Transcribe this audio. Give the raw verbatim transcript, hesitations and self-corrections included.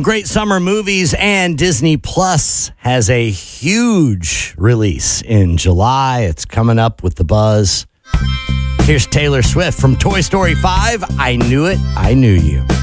great summer movies, and Disney Plus has a huge release in July. It's coming up with the buzz. Here's Taylor Swift from Toy Story five, I Knew It, I Knew You.